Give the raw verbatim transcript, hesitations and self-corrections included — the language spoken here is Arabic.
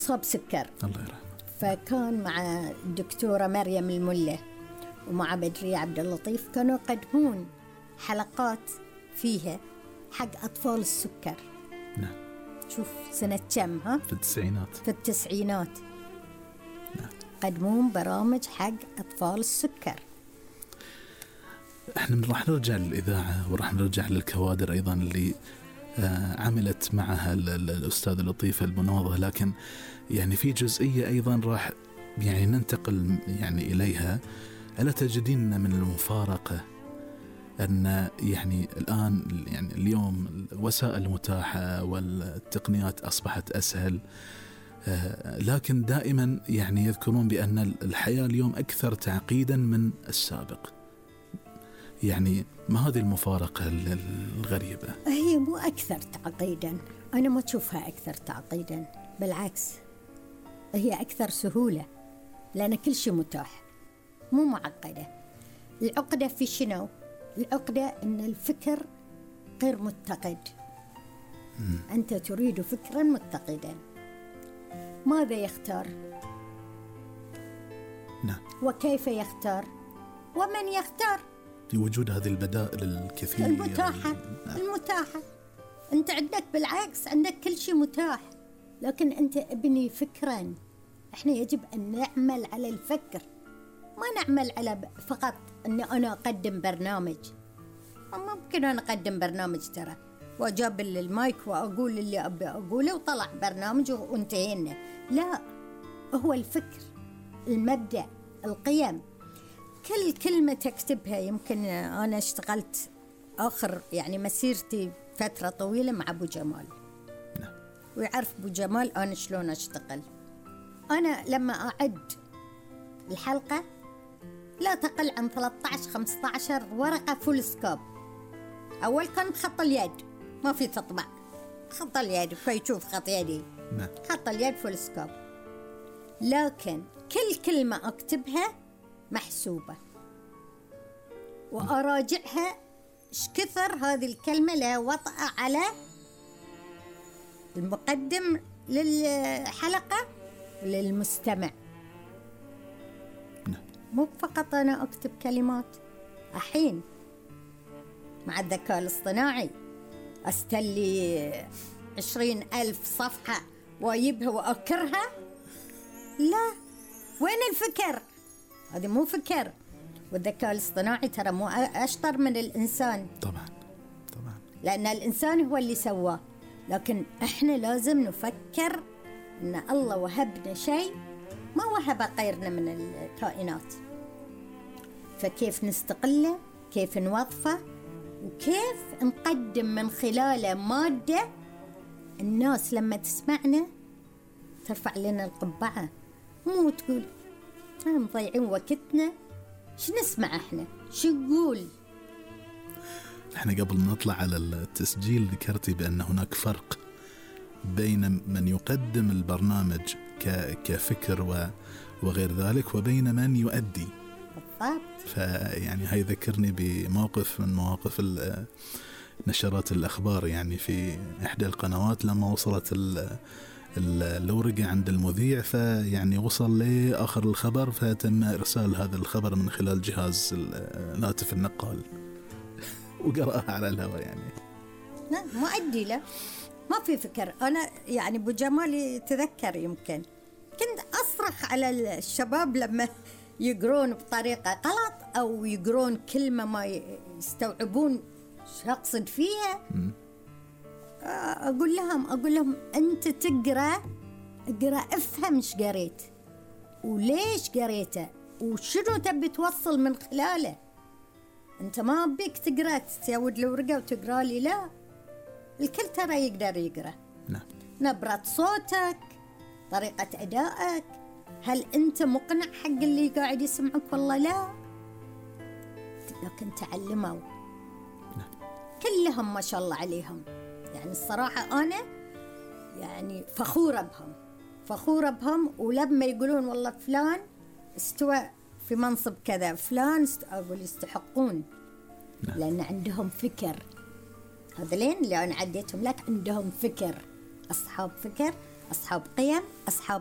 صاب سكر الله يرحمه. فكان مع الدكتورة مريم الملة ومع بدرية عبد اللطيف كانوا يقدمون حلقات فيها حق أطفال السكر. نعم. شوف سنة كم ها؟ في التسعينات. في التسعينات. نعم. قدمون برامج حق أطفال السكر. احنا راح نرجع للإذاعة وراح نرجع للكوادر أيضا اللي آه عملت معها الأستاذ لطيفة المناضة، لكن يعني في جزئية أيضا راح يعني ننتقل يعني إليها. ألا تجدين من المفارقة أن يعني الآن يعني اليوم الوسائل متاحة والتقنيات أصبحت أسهل، آه لكن دائما يعني يذكرون بأن الحياة اليوم أكثر تعقيدا من السابق. يعني ما هذه المفارقة الغريبة؟ هي مو أكثر تعقيدا، أنا ما أشوفها أكثر تعقيدا، بالعكس هي أكثر سهولة، لأن كل شيء متاح مو معقدة. العقدة في شنو؟ العقدة أن الفكر غير متقد. م. أنت تريد فكرا متقدا، ماذا يختار؟ نعم. وكيف يختار؟ ومن يختار؟ لوجود هذه البدائل الكثيرة المتاحة. نعم. المتاحة. أنت عندك بالعكس عندك كل شيء متاح، لكن أنت ابني فكرا. إحنا يجب أن نعمل على الفكر، ما نعمل على فقط أن أنا أقدم برنامج. ممكن أنا أقدم برنامج ترى وأجاب المايك وأقول اللي أبي أقوله وطلع برنامج وانتهينا. لا، هو الفكر، المبدأ، القيم. كل كلمة تكتبها. يمكن أنا اشتغلت آخر يعني مسيرتي فترة طويلة مع أبو جمال. نعم. ويعرف أبو جمال أنا شلون أشتغل. أنا لما أعد الحلقة لا تقل عن ثلاثة عشر خمسة عشر ورقة فول سكوب. أول كان بخط اليد، ما في تطبع، خط اليد كي يشوف خط يدي. نعم. خط اليد فول سكوب. لكن كل كلمة أكتبها محسوبة وأراجعها إيش كثر هذه الكلمة لها وطأة على المقدم للحلقة وللمستمع. نعم. مو فقط أنا أكتب كلمات. الحين مع الذكاء الاصطناعي أستلي عشرين ألف صفحة وأجيبها وأكرها. لا، وين الفكر؟ هذا مو فكر. والذكاء الاصطناعي ترى مو أشطر من الإنسان. طبعا طبعا، لأن الإنسان هو اللي سواه، لكن إحنا لازم نفكر إن الله وهبنا شيء ما وهب غيرنا من الكائنات، فكيف نستقله، كيف نوظفه، وكيف نقدم من خلاله مادة الناس لما تسمعنا ترفع لنا القبعة، مو تقول احنا مضيعين وقتنا، شو نسمع احنا، شو نقول. احنا قبل نطلع على التسجيل ذكرتي بأن هناك فرق بين من يقدم البرنامج كفكر وغير ذلك وبين من يؤدي. بالضبط. فيعني هاي ذكرني بموقف من مواقف نشرات الأخبار يعني في إحدى القنوات لما وصلت الورقة عند المذيع، فيعني وصل لآخر الخبر فتم إرسال هذا الخبر من خلال جهاز الهاتف النقال وقرأها على الهواء. يعني لا ما أدي له، ما في فكر. أنا يعني أبو جمال يتذكر يمكن كنت أصرخ على الشباب لما يقرون بطريقة غلط أو يقرون كلمة ما يستوعبون شو أقصد فيها. م. أقول لهم أقول لهم أنت تقرأ اقرأ افهم إيش قريت وليش قريته وشنو تبي توصل من خلاله. أنت ما بيك تقرأ تسود الورقة وتقرأ لي، لا، الكل ترى يقدر يقرأ. نعم. نبرة صوتك، طريقة أدائك، هل أنت مقنع حق اللي قاعد يسمعك والله لا، لكن تعلموا. نعم. كلهم ما شاء الله عليهم. يعني الصراحة أنا يعني فخورة بهم فخورة بهم ولما يقولون والله فلان استوى في منصب كذا، فلان است... أقول يستحقون. نعم. لأن عندهم فكر. هذولين اللي أنا عديتهم لك عندهم فكر، أصحاب فكر، أصحاب قيم، أصحاب